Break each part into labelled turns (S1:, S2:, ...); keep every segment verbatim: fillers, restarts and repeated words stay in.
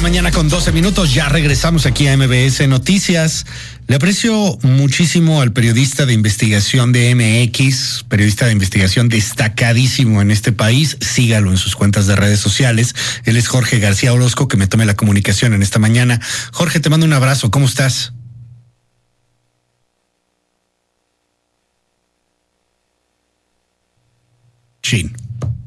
S1: mañana con doce minutos, ya regresamos aquí a M B S Noticias. Le aprecio muchísimo al periodista de investigación de M X, periodista de investigación destacadísimo en este país. Sígalo en sus cuentas de redes sociales. Él es Jorge García Orozco, que me tome la comunicación en esta mañana. Jorge, te mando un abrazo. ¿Cómo estás? Chin.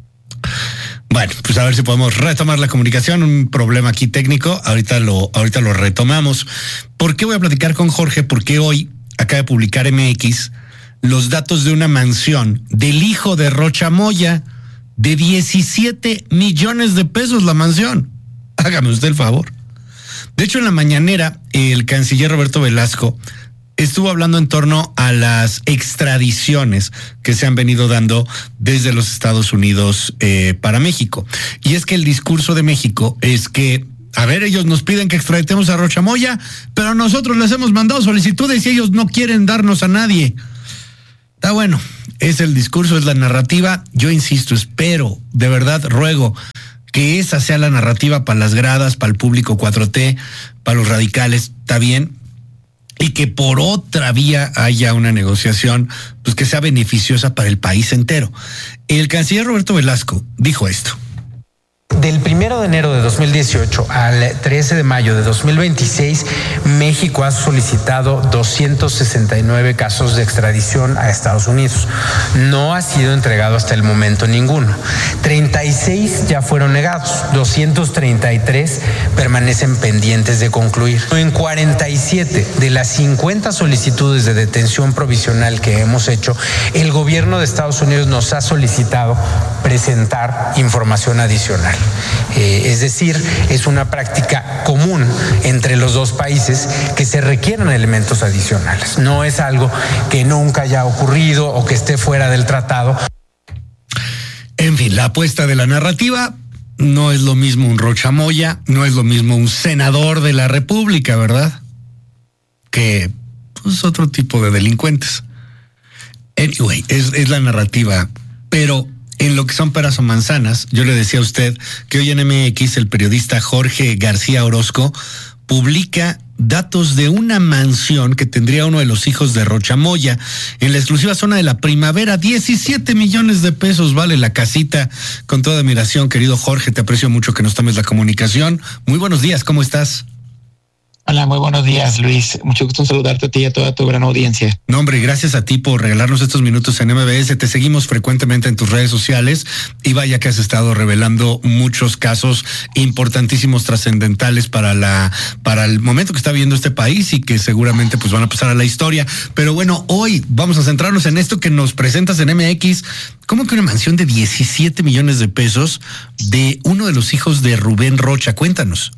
S1: Bueno, pues a ver si podemos retomar la comunicación. Un problema aquí técnico. Ahorita lo, ahorita lo retomamos. ¿Por qué voy a platicar con Jorge? Porque hoy acaba de publicar M X los datos de una mansión del hijo de Rocha Moya de diecisiete millones de pesos la mansión. Hágame usted el favor. De hecho, en la mañanera, el canciller Roberto Velasco estuvo hablando en torno a las extradiciones que se han venido dando desde los Estados Unidos eh, para México. Y es que el discurso de México es que, a ver, ellos nos piden que extraditemos a Rocha Moya, pero nosotros les hemos mandado solicitudes y ellos no quieren darnos a nadie. Está bueno, es el discurso, es la narrativa. Yo insisto, espero, de verdad ruego que esa sea la narrativa para las gradas, para el público cuatro T, para los radicales. Está bien. Y que por otra vía haya una negociación pues que sea beneficiosa para el país entero. El canciller Roberto Velasco dijo esto.
S2: Del primero de enero de dos mil dieciocho al trece de mayo de dos mil veintiséis, México ha solicitado doscientos sesenta y nueve casos de extradición a Estados Unidos. No ha sido entregado hasta el momento ninguno. treinta y seis ya fueron negados, doscientos treinta y tres permanecen pendientes de concluir. En cuarenta y siete de las cincuenta solicitudes de detención provisional que hemos hecho, el gobierno de Estados Unidos nos ha solicitado presentar información adicional. Eh, es decir, es una práctica común entre los dos países que se requieran elementos adicionales. No es algo que nunca haya ocurrido o que esté fuera del tratado.
S1: En fin, la apuesta de la narrativa no es lo mismo un Rocha Moya, no es lo mismo un senador de la República, ¿verdad? Que pues otro tipo de delincuentes. Anyway, es, es la narrativa, pero en lo que son peras o manzanas, yo le decía a usted que hoy en M X el periodista Jorge García Orozco publica datos de una mansión que tendría uno de los hijos de Rocha Moya en la exclusiva zona de La Primavera. diecisiete millones de pesos vale la casita. Con toda admiración, querido Jorge, te aprecio mucho que nos tomes la comunicación. Muy buenos días, ¿cómo estás?
S3: Hola, muy buenos días, Luis. Mucho gusto en saludarte a ti y a toda tu gran audiencia.
S1: No, hombre, gracias a ti por regalarnos estos minutos en M B S. Te seguimos frecuentemente en tus redes sociales y vaya que has estado revelando muchos casos importantísimos, trascendentales para la para el momento que está viviendo este país y que seguramente pues van a pasar a la historia. Pero bueno, hoy vamos a centrarnos en esto que nos presentas en M X. ¿Cómo que una mansión de diecisiete millones de pesos de uno de los hijos de Rubén Rocha? Cuéntanos.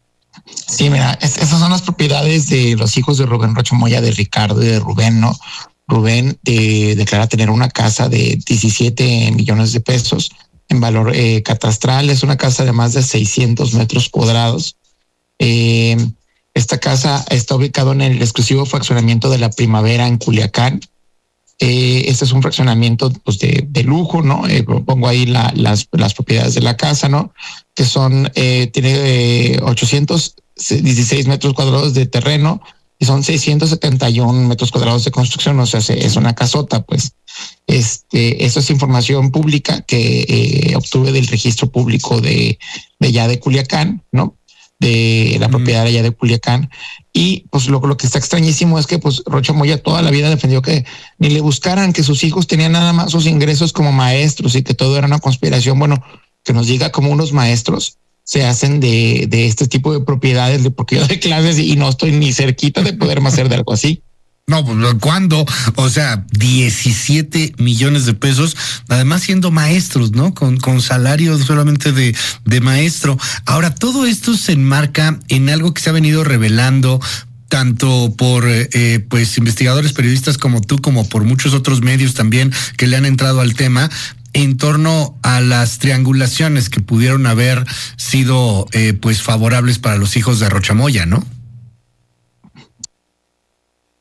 S3: Sí, mira, es, esas son las propiedades de los hijos de Rubén Rocha Moya, de Ricardo y de Rubén, ¿no? Rubén eh, declara tener una casa de diecisiete millones de pesos en valor eh, catastral. Es una casa de más de seiscientos metros cuadrados. Eh, esta casa está ubicada en el exclusivo fraccionamiento de La Primavera en Culiacán. Eh, este es un fraccionamiento pues, de, de lujo, ¿no? Eh, pongo ahí la, las, las propiedades de la casa, ¿no? Que son, eh, tiene eh, ochocientos dieciséis metros cuadrados de terreno y son seiscientos setenta y uno metros cuadrados de construcción, o sea, es una casota, pues. Este, eso es información pública que eh, obtuve del registro público de, de ya de Culiacán, ¿no? De la propiedad allá de Culiacán. Y pues lo, lo que está extrañísimo es que pues Rocha Moya toda la vida defendió que ni le buscaran, que sus hijos tenían nada más sus ingresos como maestros y que todo era una conspiración. Bueno, que nos diga cómo unos maestros se hacen de, de este tipo de propiedades, de porque yo doy clases y no estoy ni cerquita de poderme hacer de algo así.
S1: No, pues ¿cuándo? O sea, diecisiete millones de pesos, además siendo maestros, ¿no? Con, con salarios solamente de, de maestro. Ahora, todo esto se enmarca en algo que se ha venido revelando tanto por eh, pues investigadores, periodistas como tú, como por muchos otros medios también que le han entrado al tema, en torno a las triangulaciones que pudieron haber sido eh, pues favorables para los hijos de Rocha Moya, ¿no?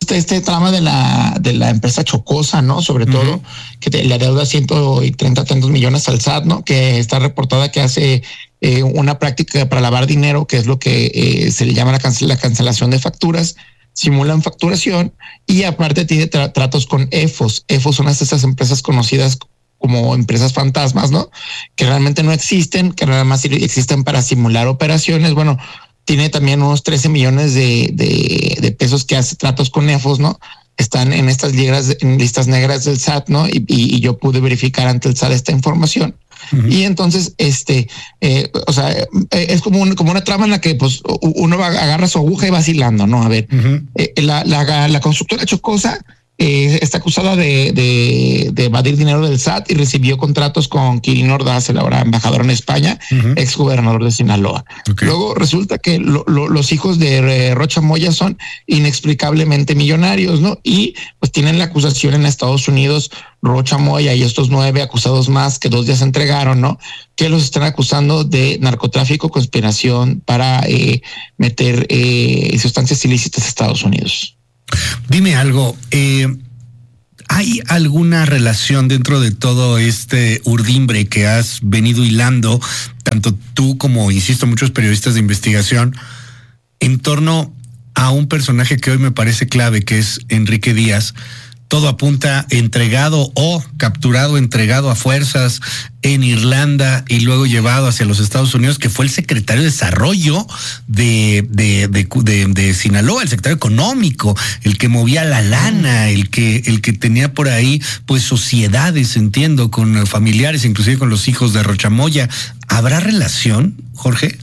S3: este, este trama de la, de la empresa Chocosa, ¿no? Sobre uh-huh. todo, que te, le adeuda ciento treinta tantos millones al S A T, ¿no? Que está reportada que hace eh, una práctica para lavar dinero, que es lo que eh, se le llama la, cancel, la cancelación de facturas, simulan facturación y aparte tiene tra- tratos con E F O S. E F O S son estas empresas conocidas como empresas fantasmas, ¿no? Que realmente no existen, que nada más existen para simular operaciones. Bueno, tiene también unos trece millones de, de, de pesos que hace tratos con E F O S, ¿no? Están en estas listas, en listas negras del S A T, ¿no? Y, y, y yo pude verificar ante el S A T esta información. Uh-huh. Y entonces, este, eh, o sea, eh, es como, un, como una trama en la que pues uno va, agarra su aguja y va vacilando, ¿no? A ver, uh-huh. eh, la, la, la constructora Chocosa eh, está acusada de, de, de evadir dinero del S A T y recibió contratos con Quirino Ordaz, el ahora embajador en España, uh-huh. ex gobernador de Sinaloa. Okay. Luego resulta que lo, lo, los hijos de eh, Rocha Moya son inexplicablemente millonarios, ¿no? Y pues tienen la acusación en Estados Unidos. Rocha Moya y estos nueve acusados más que dos días entregaron, ¿no? Que los están acusando de narcotráfico, conspiración para eh, meter eh, sustancias ilícitas a Estados Unidos.
S1: Dime algo, eh, ¿hay alguna relación dentro de todo este urdimbre que has venido hilando, tanto tú como, insisto, muchos periodistas de investigación, en torno a un personaje que hoy me parece clave, que es Enrique Díaz? Todo apunta entregado o capturado, entregado a fuerzas en Irlanda y luego llevado hacia los Estados Unidos, que fue el secretario de Desarrollo de, de, de, de, de Sinaloa, el secretario económico, el que movía la lana, el que, el que tenía por ahí pues sociedades, entiendo, con familiares, inclusive con los hijos de Rocha Moya. ¿Habrá relación, Jorge?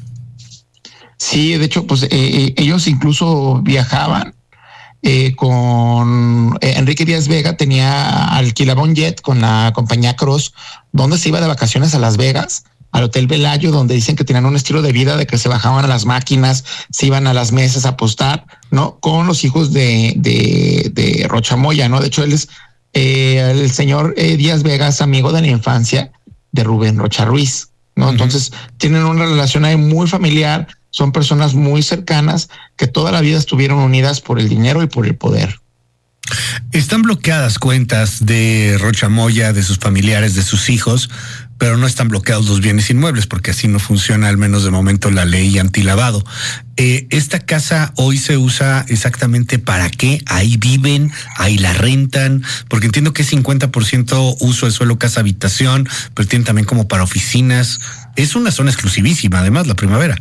S3: Sí, de hecho, pues eh, ellos incluso viajaban. Eh, con eh, Enrique Díaz Vega tenía alquilaba un jet con la compañía Cross, donde se iba de vacaciones a Las Vegas, al Hotel Velayo, donde dicen que tenían un estilo de vida de que se bajaban a las máquinas, se iban a las mesas a apostar, ¿no? Con los hijos de, de, de Rocha Moya, ¿no? De hecho, él es eh, el señor eh, Díaz Vega es amigo de la infancia de Rubén Rocha Ruiz, ¿no? Uh-huh. Entonces tienen una relación ahí muy familiar. Son personas muy cercanas que toda la vida estuvieron unidas por el dinero y por el poder.
S1: Están bloqueadas cuentas de Rocha Moya, de sus familiares, de sus hijos, pero no están bloqueados los bienes inmuebles, porque así no funciona, al menos de momento, la ley antilavado. Eh, ¿Esta casa hoy se usa exactamente para qué? ¿Ahí viven? ¿Ahí la rentan? Porque entiendo que es cincuenta por ciento uso de suelo casa habitación, pero tienen también como para oficinas. Es una zona exclusivísima, además, la Primavera.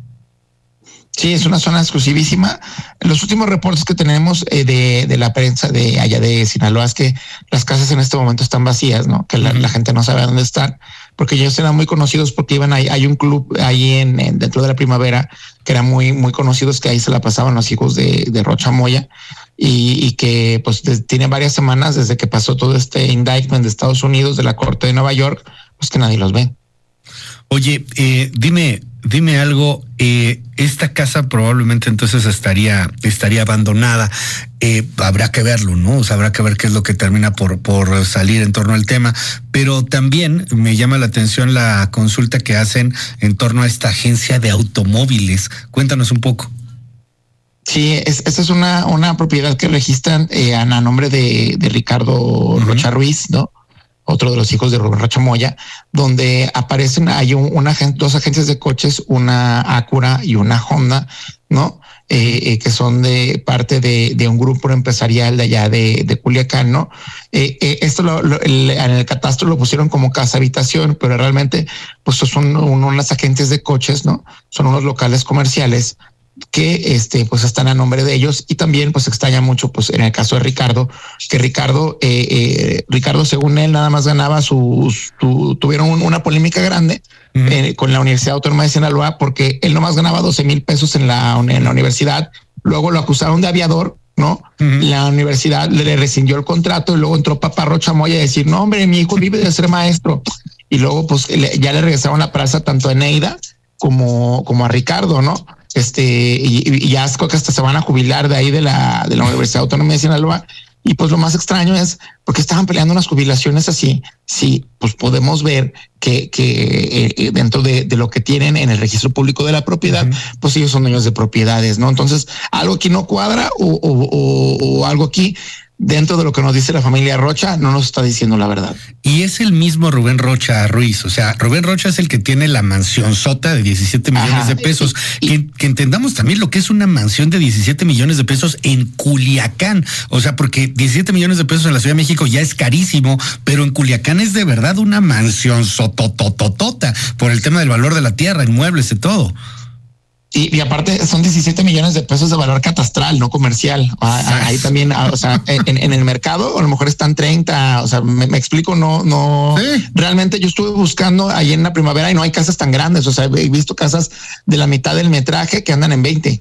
S3: Sí, es una zona exclusivísima. Los últimos reportes que tenemos eh, de, de la prensa de allá de Sinaloa es que las casas en este momento están vacías, ¿no? Que la, uh-huh. la gente no sabe dónde están, porque ellos eran muy conocidos porque iban ahí. Hay un club ahí en, en dentro de la Primavera que eran muy, muy conocidos, que ahí se la pasaban los hijos de, de Rocha Moya y, y que pues de, tiene varias semanas desde que pasó todo este indictment de Estados Unidos, de la Corte de Nueva York, pues que nadie los ve.
S1: Oye, eh, dime, dime algo. Eh, esta casa probablemente entonces estaría, estaría abandonada. Eh, habrá que verlo, ¿no? O sea, habrá que ver qué es lo que termina por, por salir en torno al tema. Pero también me llama la atención la consulta que hacen en torno a esta agencia de automóviles. Cuéntanos un poco.
S3: Sí, es, esta es una, una propiedad que registran eh, a nombre de, de Ricardo uh-huh. Rocha Ruiz, ¿no? Otro de los hijos de Rubén Rocha Moya, donde aparecen, hay un, una, dos agencias de coches, una Acura y una Honda, ¿no? Eh, eh, que son de parte de, de un grupo empresarial de allá de, de Culiacán, ¿no? Eh, eh, esto lo, lo, el, en el catastro lo pusieron como casa habitación, pero realmente pues son unas agencias de coches, ¿no? Son unos locales comerciales que este pues están a nombre de ellos. Y también pues extraña mucho pues en el caso de Ricardo, que Ricardo eh, eh, Ricardo según él nada más ganaba sus tu, tuvieron un, una polémica grande uh-huh. eh, con la Universidad Autónoma de Sinaloa, porque él nomás ganaba doce mil pesos en la, en la universidad. Luego lo acusaron de aviador, ¿no? Uh-huh. La universidad le rescindió el contrato y luego entró Papá Rocha Moya a decir, no hombre, mi hijo vive de ser maestro. Y luego pues le, ya le regresaron la plaza tanto a Neida como, como a Ricardo, ¿no? Este, y, y ya creo que hasta se van a jubilar de ahí de la, de la Universidad Autónoma de Sinaloa. Y pues lo más extraño es porque estaban peleando unas jubilaciones así. Sí, pues podemos ver que, que eh, dentro de, de lo que tienen en el registro público de la propiedad, uh-huh. pues ellos son dueños de propiedades, ¿no? Entonces, algo aquí no cuadra o, o, o, o algo aquí dentro de lo que nos dice la familia Rocha no nos está diciendo la verdad.
S1: Y es el mismo Rubén Rocha Ruiz. O sea, Rubén Rocha es el que tiene la mansión sota de diecisiete millones Ajá, de pesos. Y, y, que, que entendamos también lo que es una mansión de diecisiete millones de pesos en Culiacán. O sea, porque diecisiete millones de pesos en la Ciudad de México ya es carísimo, pero en Culiacán es de verdad una mansión sototototota por el tema del valor de la tierra, inmuebles y todo.
S3: Y, y aparte son diecisiete millones de pesos de valor catastral, no comercial. Ahí también, o sea, en, en el mercado a lo mejor están treinta, o sea, me, me explico, no, no, sí. Realmente yo estuve buscando ahí en la primavera y no hay casas tan grandes, o sea, he visto casas de la mitad del metraje que andan en veinte.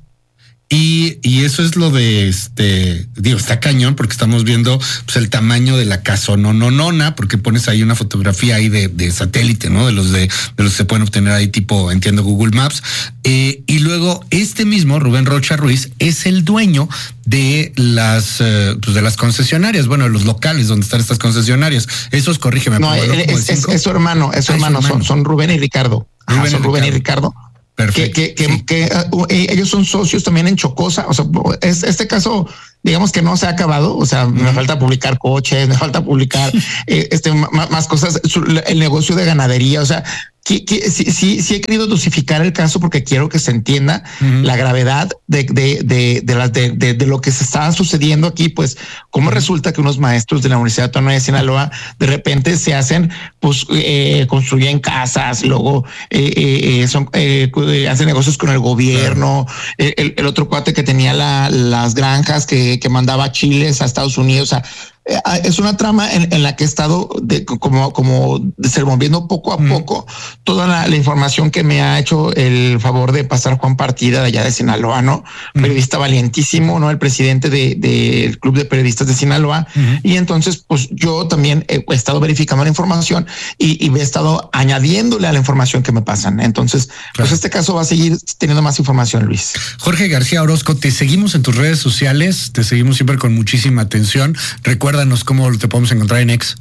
S1: Y, y eso es lo de este, digo, está cañón porque estamos viendo pues el tamaño de la casonononona, porque pones ahí una fotografía ahí de, de satélite, ¿no? De los de, de los que se pueden obtener ahí tipo, entiendo, Google Maps. Eh, y luego este mismo Rubén Rocha Ruiz es el dueño de las, eh, pues de las concesionarias, bueno, de los locales donde están estas concesionarias. Esos, corrígeme.
S3: No, él, es, es, es su hermano, es su ah, hermano, hermano. Son, son Rubén y Ricardo. Rubén, Ajá, son y, Rubén Ricardo. y Ricardo.
S1: Perfecto.
S3: Que, que, sí. que, que uh, ellos son socios también en Chocosa. O sea, es, este caso, digamos que no se ha acabado. O sea, mm. me falta publicar coches, me falta publicar eh, este más, más cosas, el negocio de ganadería. O sea, que, que sí, sí, sí he querido dosificar el caso porque quiero que se entienda uh-huh. la gravedad de, de, de, de, las, de, de, de lo que se está sucediendo aquí. Pues, cómo uh-huh. resulta que unos maestros de la Universidad Autónoma de Sinaloa de repente se hacen, pues, eh, construyen casas, luego eh, eh, son, eh, hacen negocios con el gobierno. Uh-huh. El, el otro cuate que tenía la, las granjas que, que mandaba chiles a Estados Unidos. O sea, es una trama en, en la que he estado de, como, como desenvolviendo poco a mm. poco toda la, la información que me ha hecho el favor de pasar Juan Partida de allá de Sinaloa, ¿no? Mm. Periodista valientísimo, ¿no? El presidente del de, de Club de Periodistas de Sinaloa. Mm. Y entonces, pues yo también he, he estado verificando la información y, y he estado añadiéndole a la información que me pasan. Entonces, claro. pues este caso va a seguir teniendo más información, Luis.
S1: Jorge García Orozco, te seguimos en tus redes sociales, te seguimos siempre con muchísima atención. Recuerda Recuérdanos cómo te podemos encontrar en X.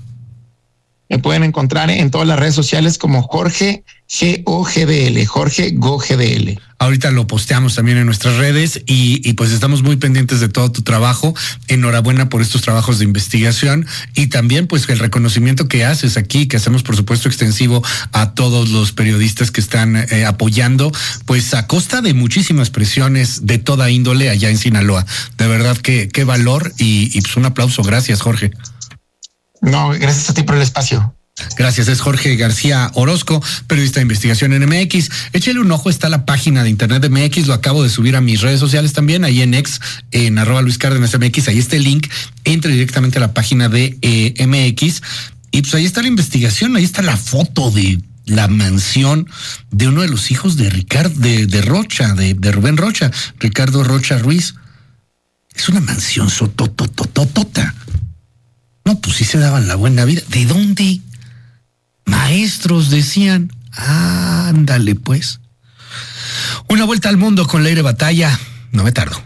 S3: Me pueden encontrar en todas las redes sociales como Jorge G O G D L, Jorge Go G D L.
S1: Ahorita lo posteamos también en nuestras redes y, y pues estamos muy pendientes de todo tu trabajo. Enhorabuena por estos trabajos de investigación y también pues el reconocimiento que haces aquí, que hacemos por supuesto extensivo a todos los periodistas que están eh, apoyando, pues a costa de muchísimas presiones de toda índole allá en Sinaloa. De verdad que qué valor y, y pues un aplauso. Gracias, Jorge.
S3: No, gracias a ti por el espacio.
S1: Gracias, es Jorge García Orozco, periodista de investigación en M X. Échale un ojo, está la página de internet de M X, lo acabo de subir a mis redes sociales también, ahí en X, en arroba Luis Cárdenas M X, ahí está el link, entre directamente a la página de eh, M X, y pues ahí está la investigación, ahí está la foto de la mansión de uno de los hijos de Ricardo, de, de Rocha, de, de Rubén Rocha, Ricardo Rocha Ruiz. Es una mansión sototototota. No, pues sí se daban la buena vida. ¿De dónde? Maestros decían. Ándale, pues. Una vuelta al mundo con Leire Batalla. No me tardo.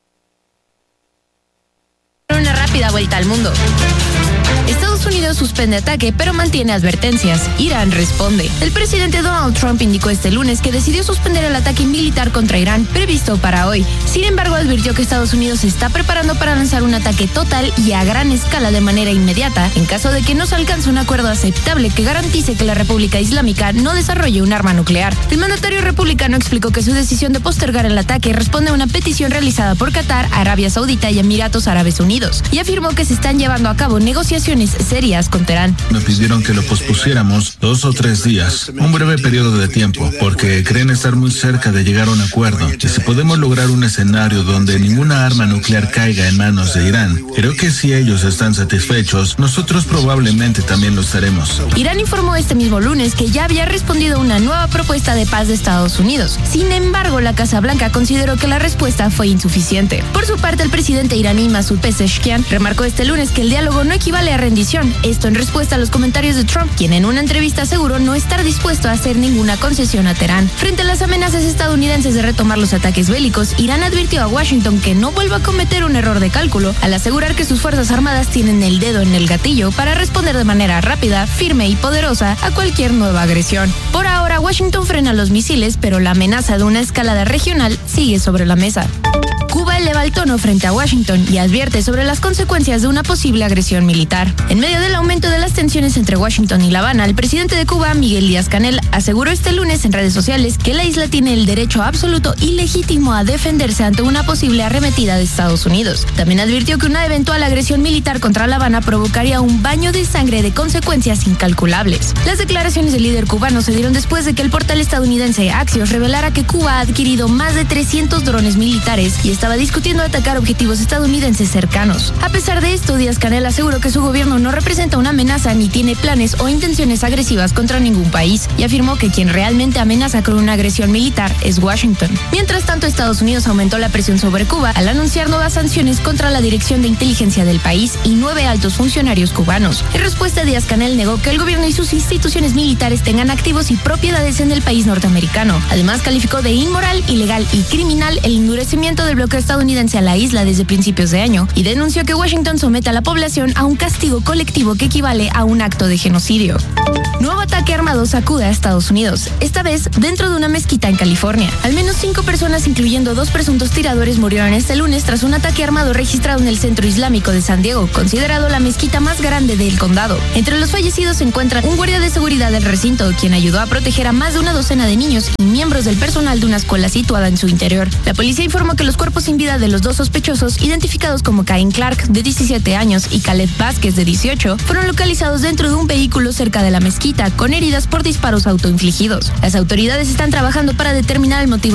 S4: Una rápida vuelta al mundo. Estados Unidos suspende ataque, pero mantiene advertencias. Irán responde. El presidente Donald Trump indicó este lunes que decidió suspender el ataque militar contra Irán previsto para hoy. Sin embargo, advirtió que Estados Unidos se está preparando para lanzar un ataque total y a gran escala de manera inmediata, en caso de que no se alcance un acuerdo aceptable que garantice que la República Islámica no desarrolle un arma nuclear. El mandatario republicano explicó que su decisión de postergar el ataque responde a una petición realizada por Qatar, Arabia Saudita y Emiratos Árabes Unidos, y afirmó que se están llevando a cabo negociaciones serias con Teherán.
S5: Me pidieron que lo pospusiéramos dos o tres días, un breve periodo de tiempo, porque creen estar muy cerca de llegar a un acuerdo. Y si podemos lograr un escenario donde ninguna arma nuclear caiga en manos de Irán, creo que si ellos están satisfechos, nosotros probablemente también lo estaremos.
S4: Irán informó este mismo lunes que ya había respondido a una nueva propuesta de paz de Estados Unidos. Sin embargo, la Casa Blanca consideró que la respuesta fue insuficiente. Por su parte, el presidente iraní Masoud Pezeshkian remarcó este lunes que el diálogo no equivale a rendición. Esto en respuesta a los comentarios de Trump, quien en una entrevista aseguró no estar dispuesto a hacer ninguna concesión a Teherán. Frente a las amenazas estadounidenses de retomar los ataques bélicos, Irán advirtió a Washington que no vuelva a cometer un error de cálculo al asegurar que sus fuerzas armadas tienen el dedo en el gatillo para responder de manera rápida, firme y poderosa a cualquier nueva agresión. Por ahora, Washington frena los misiles, pero la amenaza de una escalada regional sigue sobre la mesa. Cuba eleva el tono frente a Washington y advierte sobre las consecuencias de una posible agresión militar. En medio del aumento de las tensiones entre Washington y La Habana, el presidente de Cuba, Miguel Díaz-Canel, aseguró este lunes en redes sociales que la isla tiene el derecho absoluto y legítimo a defenderse ante una posible arremetida de Estados Unidos. También advirtió que una eventual agresión militar contra La Habana provocaría un baño de sangre de consecuencias incalculables. Las declaraciones del líder cubano se dieron después de que el portal estadounidense Axios revelara que Cuba ha adquirido más de trescientos drones militares y está estaba discutiendo atacar objetivos estadounidenses cercanos. A pesar de esto, Díaz-Canel aseguró que su gobierno no representa una amenaza ni tiene planes o intenciones agresivas contra ningún país y afirmó que quien realmente amenaza con una agresión militar es Washington. Mientras tanto, Estados Unidos aumentó la presión sobre Cuba al anunciar nuevas sanciones contra la Dirección de Inteligencia del país y nueve altos funcionarios cubanos. En respuesta, Díaz-Canel negó que el gobierno y sus instituciones militares tengan activos y propiedades en el país norteamericano. Además, calificó de inmoral, ilegal y criminal el endurecimiento del bloqueo estadounidense a la isla desde principios de año y denunció que Washington somete a la población a un castigo colectivo que equivale a un acto de genocidio. Nuevo ataque armado sacude a Estados Unidos, esta vez dentro de una mezquita en California. Al menos cinco personas, incluyendo dos presuntos tiradores, murieron este lunes tras un ataque armado registrado en el centro islámico de San Diego, considerado la mezquita más grande del condado. Entre los fallecidos se encuentra un guardia de seguridad del recinto, quien ayudó a proteger a más de una docena de niños y miembros del personal de una escuela situada en su interior. La policía informó que los cuerpos sin vida de los dos sospechosos, identificados como Cain Clark, de diecisiete años, y Caleb Vázquez, de dieciocho, fueron localizados dentro de un vehículo cerca de la mezquita, con heridas por disparos autoinfligidos. Las autoridades están trabajando para determinar el motivo